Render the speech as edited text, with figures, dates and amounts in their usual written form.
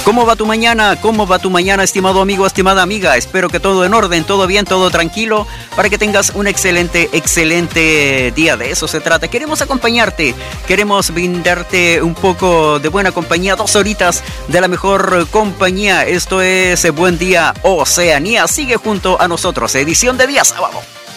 ¿Cómo va tu mañana? ¿Cómo va tu mañana, estimado amigo, estimada amiga? Espero que todo en orden, todo bien, todo tranquilo, para que tengas un excelente día. De eso se trata. Queremos acompañarte, queremos brindarte un poco de buena compañía, 2 horitas de la mejor compañía. Esto es Buen Día Oceanía. Sigue junto a nosotros, edición de día sábado.